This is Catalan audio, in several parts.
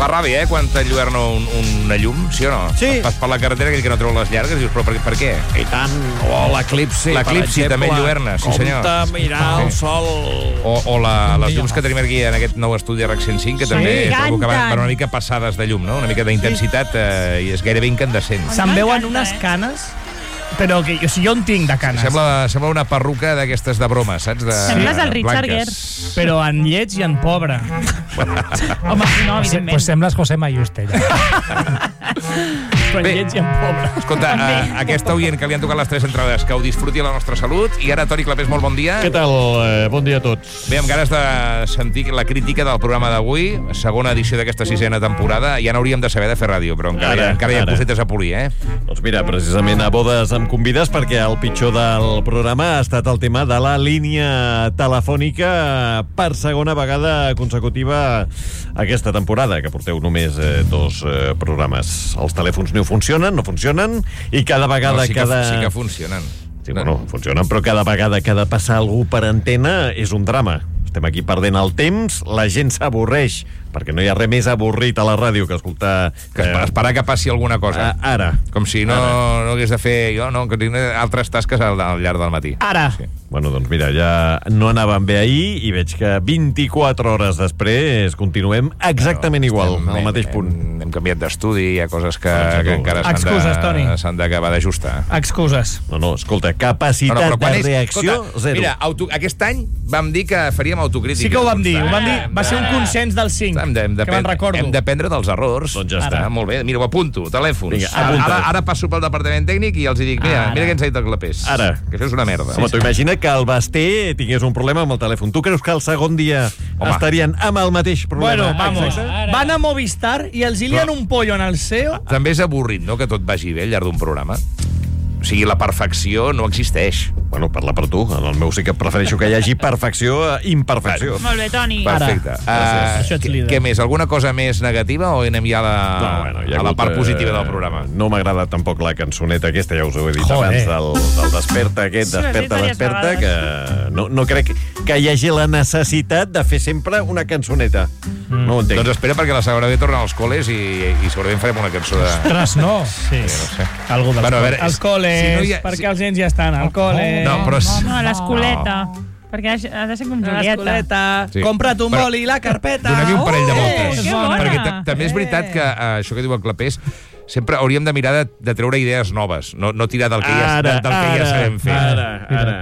Fa ràbia, quan t'enlluerna una llum, sí o no? Sí. Vas per la carretera, aquell que no treu les llargues, i dius, però per què? I tant. O l'eclipsi, L'eclipsi també enlluerna, sí senyor. Compte mirar el sol. O les llums que tenim aquí en aquest nou estudi RAC105, que també és algo que van una mica passades de llum, no? Una mica d'intensitat i és gairebé incandescent. Se'n veuen unes canes, però que, o sigui, jo en tinc de canes. Sembla una perruca d'aquestes de broma, saps? Sembles el Richard Gere. Però en lleig i en pobre. Home, no, evidentment. Pues sembles José Mayuste. Però en lleig i en pobre. Escolta, aquesta oient que li han tocat les 3 entrades, que ho disfruti a la nostra salut. I ara, Toni Clapés, molt bon dia. Què tal? Bon dia a tots. Bé, amb ganes de sentir la crítica del programa d'avui, segona edició d'aquesta 6ª temporada. Ja n'hauríem de saber de fer ràdio, però encara hi ha cosetes a polir, Doncs mira, precisament a bodes em convides perquè el pitjor del programa ha estat el tema de la línia telefònica per segona vegada consecutiva aquesta temporada, que porteu només 2 programes. Els telèfons no funcionen, i cada vegada... Sí que funcionen. Sí, bueno, funcionen, però cada vegada que ha de passar algú per antena és un drama. Estem aquí perdent el temps, la gent s'avorreix, perquè no hi ha res més avorrit a la ràdio que escoltar... Esperar que passi alguna cosa. Ara. Com si no hagués de fer que tinc altres tasques al llarg del matí. Ara. Sí. Bueno, doncs mira, ja no anàvem bé ahir i veig que 24 hores després continuem exactament igual, al mateix punt. Hem canviat d'estudi, hi ha coses que encara s'han d'acabar d'ajustar. Excuses. No, escolta, capacitat de reacció, zero. Mira, aquest any vam dir que faríem autocrítica. Sí que ho vam dir, va ser un consens dels 5, que me'n recordo. Hem d'aprendre dels errors. Doncs ja està. Molt bé, mira, ho apunto, telèfons. Vinga, apunta. Ara passo pel departament tècnic i els dic, mira què ens ha dit el Clapés. Ara. Que això és una merda. Home, t'ho imagina que el Basté tingués un problema amb el telèfon. Tu creus que el segon dia estarien amb el mateix problema? Bueno, vamos. Van a Movistar i els lien un pollo en el CEO. També és avorrit, no?, que tot vagi bé al llarg d'un programa. O sigui, la perfecció no existeix. Bueno, parla per tu. En el meu sí que prefereixo que hi hagi perfecció a imperfecció. Molt bé, Toni. Perfecte. Què més? Alguna cosa més negativa o anem ja a la part positiva del programa? No m'agrada tampoc la cançoneta aquesta, ja us ho he dit abans, del Desperta, Desperta, que no crec que hi hagi la necessitat de fer sempre una cançoneta. No ho entenc. Doncs espera, perquè la segona vegada tornen als col·les i segurament farem una cançó de... Ostres, no. Sí. No sé. Algú dels col·les, perquè els nens ja estan al col·le. No, però... No, l'escoleta. Perquè ha de ser com Julieta. Sí. Compra't un boli i la carpeta. Donem-hi un parell de voltes. Que bona. Perquè també és veritat que això que diu el Clapés, sempre hauríem de mirar de treure idees noves, no tirar del que ja sabem fer. Ara.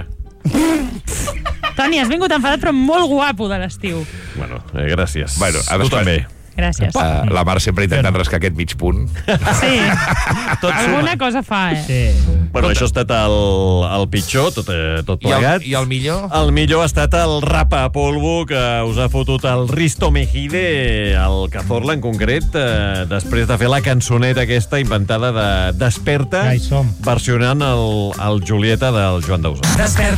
Toni, has vingut enfadat però molt guapo de l'estiu. Bueno, gràcies. Bueno, tu també. Gràcies. La Mar sempre intentant rascar aquest mig punt. Sí, alguna cosa fa, Sí. Bueno, això ha estat el pitjor, tot plegat. I el millor? El millor ha estat el rapapolvo que us ha fotut el Risto Mejide, el Cazorla en concret, després de fer la cançoneta aquesta inventada de Desperta, versionant el Julieta del Joan Dausà.